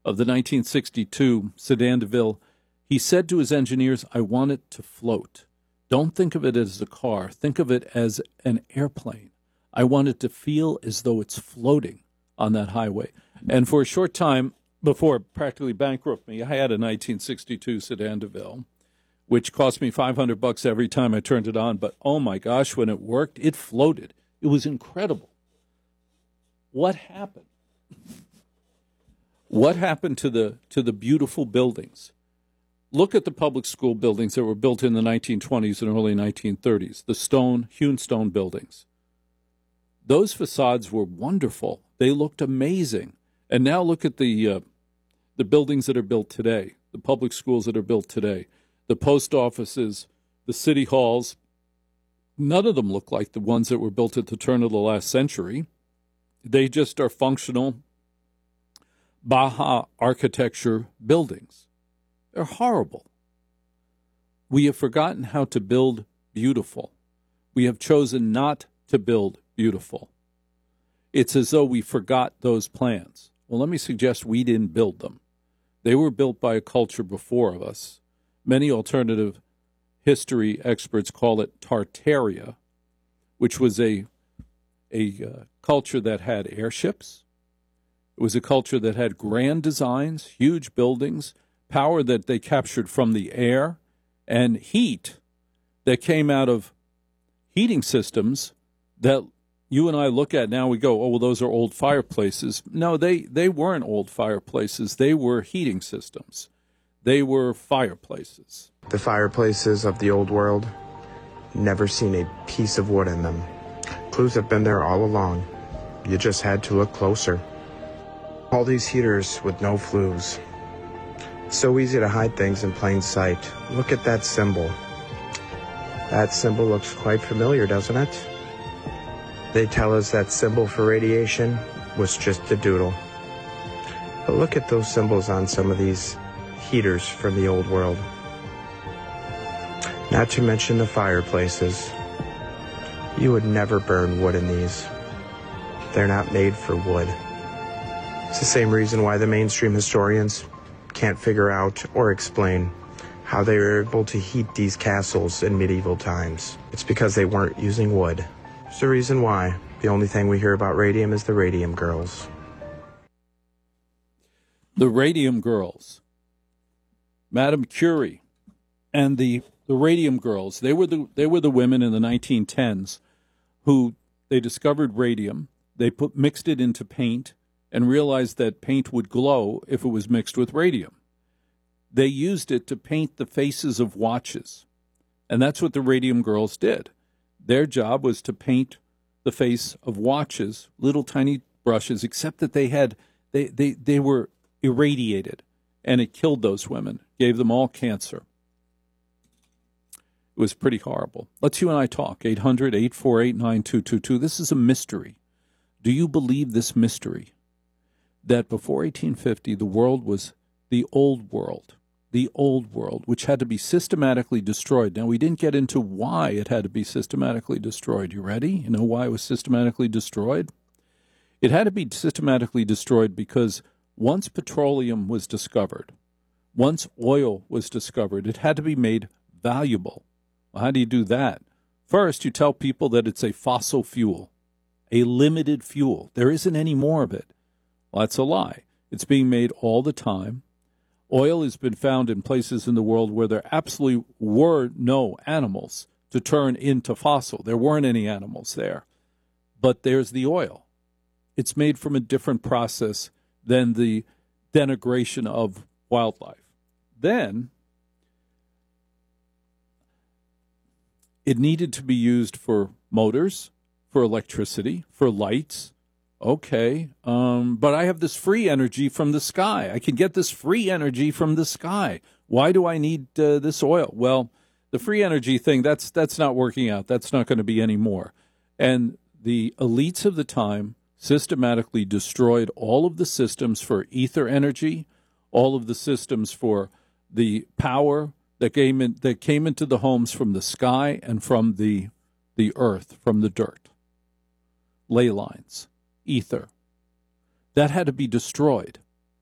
of the 1962 Sedan DeVille, he said to his engineers, I want it to float. Don't think of it as a car. Think of it as an airplane. I want it to feel as though it's floating on that highway. And for a short time, before it practically bankrupted me, I had a 1962 Sedan DeVille, which cost me $500 every time I turned it on. But, oh, my gosh, when it worked, it floated. It was incredible. What happened? What happened to the beautiful buildings? Look at the public school buildings that were built in the 1920s and early 1930s, the hewn stone buildings. Those facades were wonderful. They looked amazing. And now look at the buildings that are built today, the public schools that are built today, the post offices, the city halls. None of them look like the ones that were built at the turn of the last century. They just are functional Baja architecture buildings. They're horrible. We have forgotten how to build beautiful. We have chosen not to build beautiful. It's as though we forgot those plans. Well, let me suggest we didn't build them. They were built by a culture before us. Many alternative history experts call it Tartaria, which was a culture that had airships. It was a culture that had grand designs, huge buildings, power that they captured from the air, and heat that came out of heating systems that you and I look at now. We go, oh, well, those are old fireplaces. No, they weren't old fireplaces. They were heating systems. They were fireplaces. The fireplaces of the old world, never seen a piece of wood in them. Clues have been there all along. You just had to look closer. All these heaters with no flues. So easy to hide things in plain sight. Look at that symbol. That symbol looks quite familiar, doesn't it? They tell us that symbol for radiation was just a doodle. But look at those symbols on some of these heaters from the old world. Not to mention the fireplaces. You would never burn wood in these. They're not made for wood. It's the same reason why the mainstream historians can't figure out or explain how they were able to heat these castles in medieval times. It's because they weren't using wood. It's the reason why the only thing we hear about radium is the Radium Girls. The Radium Girls. Madame Curie and the Radium Girls, they were the women in the 1910s who they discovered radium. They mixed it into paint and realized that paint would glow if it was mixed with radium. They used it to paint the faces of watches, and that's what the Radium Girls did. Their job was to paint the face of watches, little tiny brushes, except that they were irradiated, and it killed those women, gave them all cancer. It was pretty horrible. Let's you and I talk. 800-848-9222. This is a mystery. Do you believe this mystery? That before 1850, the world was the old world, which had to be systematically destroyed. Now, we didn't get into why it had to be systematically destroyed. You ready? You know why it was systematically destroyed? It had to be systematically destroyed because once petroleum was discovered, once oil was discovered, it had to be made valuable. Well, how do you do that? First, you tell people that it's a fossil fuel, a limited fuel. There isn't any more of it. Well, that's a lie. It's being made all the time. Oil has been found in places in the world where there absolutely were no animals to turn into fossil. There weren't any animals there. But there's the oil. It's made from a different process than the denigration of wildlife. Then it needed to be used for motors, for electricity, for lights. Okay, but I have this free energy from the sky. I can get this free energy from the sky. Why do I need this oil? Well, the free energy thing, that's not working out. That's not going to be any more. And the elites of the time systematically destroyed all of the systems for ether energy, all of the systems for the power that came into the homes from the sky and from the earth, from the dirt. Ley lines. Ether. That had to be destroyed.